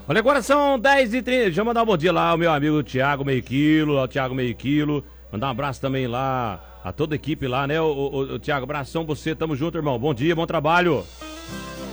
Olha, agora são 10h30. Deixa eu mandar um bom dia lá ao meu amigo Thiago Meio Quilo, ao Thiago Meio Quilo. Mandar um abraço também lá a toda a equipe lá, né? Thiago, abração você, tamo junto, irmão. Bom dia, bom trabalho.